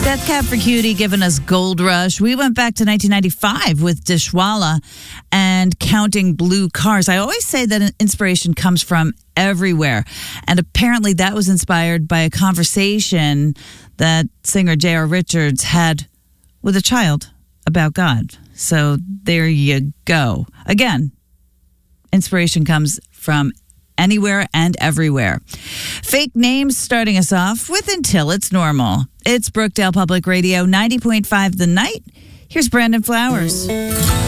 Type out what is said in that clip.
Death Cab for Cutie giving us Gold Rush. We went back to 1995 with Dishwalla and Counting Blue Cars. I always say that inspiration comes from everywhere. And apparently that was inspired by a conversation that singer J.R. Richards had with a child about God. So there you go. Again, inspiration comes from anywhere and everywhere. Fake names starting us off with Until It's Normal. It's Brookdale Public Radio, 90.5 The Night. Here's Brandon Flowers.